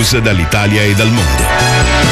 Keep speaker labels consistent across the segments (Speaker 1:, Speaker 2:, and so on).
Speaker 1: news dall'Italia e dal mondo.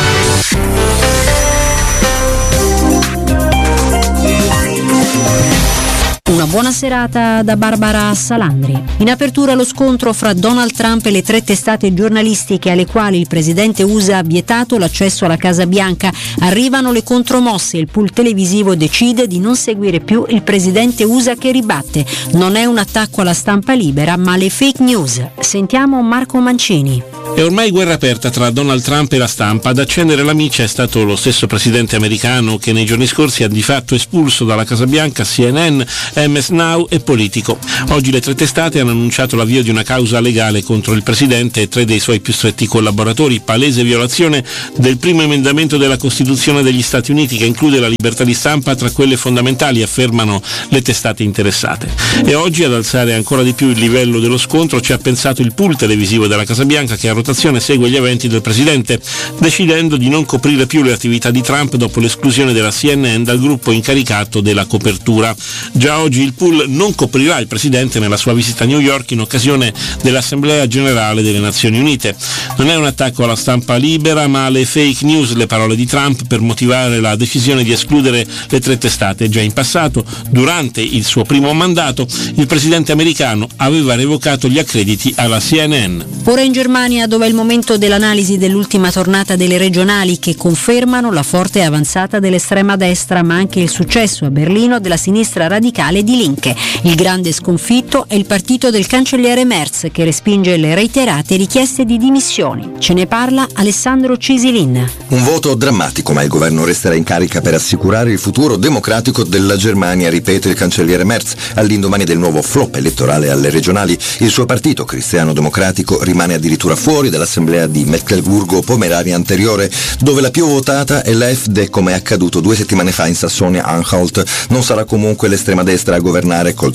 Speaker 2: Una buona serata da Barbara Salandri. In apertura lo scontro fra Donald Trump e le 3 testate giornalistiche alle quali il presidente USA ha vietato l'accesso alla Casa Bianca. Arrivano le contromosse, il pool televisivo decide di non seguire più il presidente USA che ribatte. Non è un attacco alla stampa libera, ma alle fake news. Sentiamo Marco Mancini.
Speaker 3: È ormai guerra aperta tra Donald Trump e la stampa. Ad accendere la miccia è stato lo stesso presidente americano che nei giorni scorsi ha di fatto espulso dalla Casa Bianca CNN, MS Now e Politico. Oggi le 3 testate hanno annunciato l'avvio di una causa legale contro il presidente e 3 dei suoi più stretti collaboratori, palese violazione del primo emendamento della Costituzione degli Stati Uniti che include la libertà di stampa tra quelle fondamentali, affermano le testate interessate. E oggi ad alzare ancora di più il livello dello scontro ci ha pensato il pool televisivo della Casa Bianca che a rotazione segue gli eventi del presidente, decidendo di non coprire più le attività di Trump dopo l'esclusione della CNN dal gruppo incaricato della copertura. Già oggi il pool non coprirà il presidente nella sua visita a New York in occasione dell'Assemblea Generale delle Nazioni Unite. Non è un attacco alla stampa libera, ma alle fake news, le parole di Trump per motivare la decisione di escludere le 3 testate. Già in passato, durante il suo primo mandato, il presidente americano aveva revocato gli accrediti alla CNN.
Speaker 2: Ora in Germania, dove è il momento dell'analisi dell'ultima tornata delle regionali che confermano la forte avanzata dell'estrema destra, ma anche il successo a Berlino della sinistra radicale di Linke. Il grande sconfitto è il partito del cancelliere Merz, che respinge le reiterate richieste di dimissioni. Ce ne parla Alessandro Cisilin.
Speaker 4: Un voto drammatico, ma il governo resterà in carica per assicurare il futuro democratico della Germania, ripete il cancelliere Merz, all'indomani del nuovo flop elettorale alle regionali. Il suo partito cristiano democratico rimane addirittura fuori dall'assemblea di Mecklenburgo-Pomerania anteriore, dove la più votata è l'AfD, come è accaduto 2 settimane fa in Sassonia-Anhalt. Non sarà comunque l'estrema destra a governare col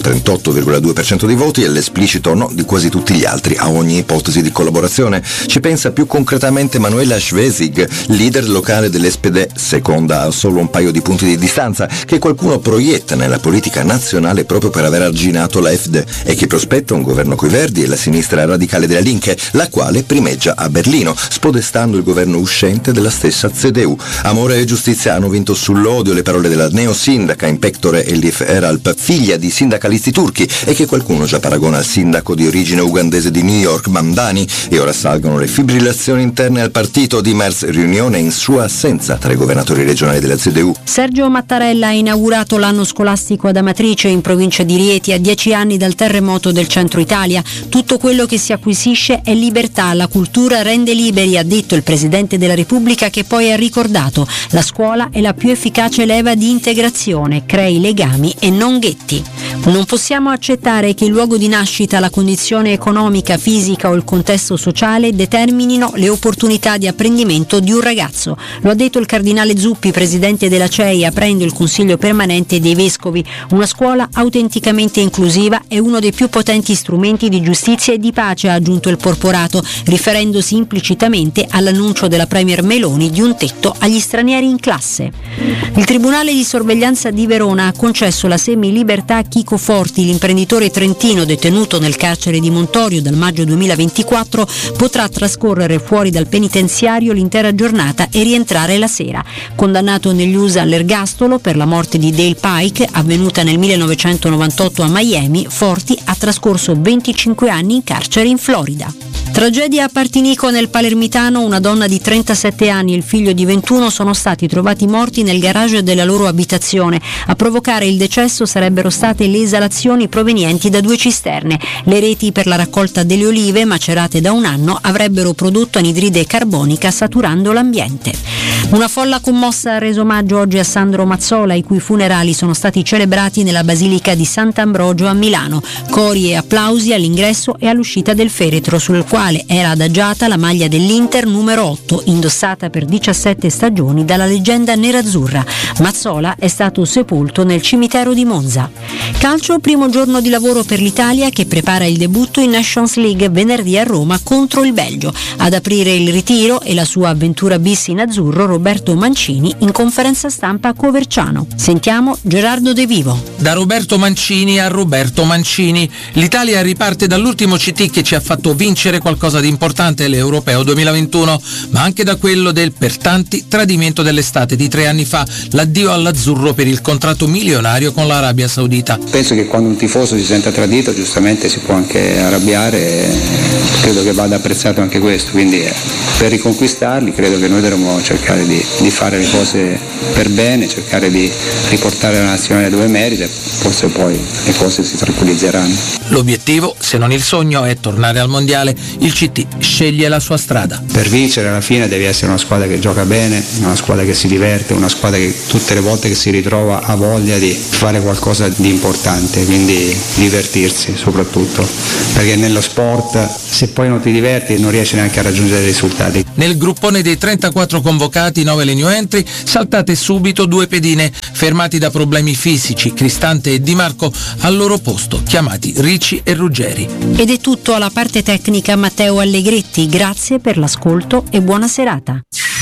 Speaker 4: 38,2% dei voti e l'esplicito no di quasi tutti gli altri a ogni ipotesi di collaborazione. Ci pensa più concretamente Manuela Schwesig, leader locale dell'SPD, seconda a solo un paio di punti di distanza, che qualcuno proietta nella politica nazionale proprio per aver arginato l'AfD e che prospetta un governo coi Verdi e la sinistra radicale della Linke, la quale primeggia a Berlino, spodestando il governo uscente della stessa CDU. Amore e giustizia hanno vinto sull'odio, le parole della neosindaca in pectore Elif Eralp, figlia di sindacalisti turchi e che qualcuno già paragona al sindaco di origine ugandese di New York, Mamdani, e ora salgono le fibrillazioni interne al partito di Merz, riunione in sua assenza tra i governatori regionali della CDU.
Speaker 2: Sergio Mattarella ha inaugurato l'anno scolastico ad Amatrice, in provincia di Rieti, a 10 anni dal terremoto del centro Italia. Tutto quello che si acquisisce è libertà, la cultura rende liberi, ha detto il Presidente della Repubblica, che poi ha ricordato: la scuola è la più efficace leva di integrazione, crei legami e non ghetti. Non possiamo accettare che il luogo di nascita, la condizione economica, fisica o il contesto sociale determinino le opportunità di apprendimento di un ragazzo. Lo ha detto il cardinale Zuppi, presidente della CEI, aprendo il Consiglio permanente dei Vescovi. Una scuola autenticamente inclusiva è uno dei più potenti strumenti di giustizia e di pace, ha aggiunto il Porporato, riferendosi implicitamente all'annuncio della Premier Meloni di un tetto agli stranieri in classe. Il Tribunale di sorveglianza di Verona ha concesso la semilibertà a Chico Forti, l'imprenditore trentino detenuto nel carcere di Montorio dal maggio 2024, potrà trascorrere fuori dal penitenziario l'intera giornata e rientrare la sera. Condannato negli USA all'ergastolo per la morte di Dale Pike, avvenuta nel 1998 a Miami, Forti ha trascorso 25 anni in carcere in Florida. Tragedia a Partinico nel Palermitano, una donna di 37 anni e il figlio di 21 sono stati trovati morti nel garage della loro abitazione. A provocare il decesso sarebbero state le esalazioni provenienti da 2 cisterne. Le reti per la raccolta delle olive, macerate da un anno, avrebbero prodotto anidride carbonica saturando l'ambiente. Una folla commossa ha reso omaggio oggi a Sandro Mazzola, i cui funerali sono stati celebrati nella Basilica di Sant'Ambrogio a Milano. Cori e applausi all'ingresso e all'uscita del feretro, sul quale era adagiata la maglia dell'Inter numero 8, indossata per 17 stagioni dalla leggenda nerazzurra. Mazzola è stato sepolto nel cimitero di Monza. Calcio, primo giorno di lavoro per l'Italia, che prepara il debutto in Nations League venerdì a Roma contro il Belgio. Ad aprire il ritiro e la sua avventura bis in azzurro Roberto Mancini in conferenza stampa a Coverciano. Sentiamo Gerardo De Vivo.
Speaker 5: Da Roberto Mancini a Roberto Mancini. L'Italia riparte dall'ultimo CT che ci ha fatto vincere qualche qualcosa di importante l'Europeo 2021, ma anche da quello del per tanti tradimento dell'estate di 3 anni fa, l'addio all'azzurro per il contratto milionario con l'Arabia Saudita.
Speaker 6: Penso che quando un tifoso si senta tradito giustamente si può anche arrabbiare, credo che vada apprezzato anche questo, quindi per riconquistarli credo che noi dovremmo cercare di fare le cose per bene, cercare di riportare la nazionale dove merita, forse poi le cose si tranquillizzeranno.
Speaker 5: L'obiettivo, se non il sogno, è tornare al mondiale. Il CT sceglie la sua strada.
Speaker 6: Per vincere alla fine devi essere una squadra che gioca bene, una squadra che si diverte, una squadra che tutte le volte che si ritrova ha voglia di fare qualcosa di importante, quindi divertirsi soprattutto, perché nello sport se poi non ti diverti non riesci neanche a raggiungere i risultati.
Speaker 5: Nel gruppone dei 34 convocati, 9 le new entry, saltate subito 2 pedine, fermati da problemi fisici, Cristante e Di Marco al loro posto, chiamati Ricci e Ruggeri.
Speaker 2: Ed è tutto alla parte tecnica Matteo Allegretti, grazie per l'ascolto e buona serata.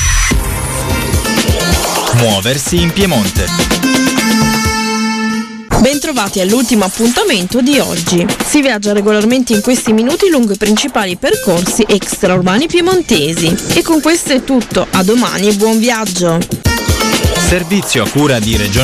Speaker 7: Muoversi in Piemonte.
Speaker 8: Bentrovati all'ultimo appuntamento di oggi. Si viaggia regolarmente in questi minuti lungo i principali percorsi extraurbani piemontesi. E con questo è tutto, a domani e buon viaggio.
Speaker 7: Servizio a cura di Regione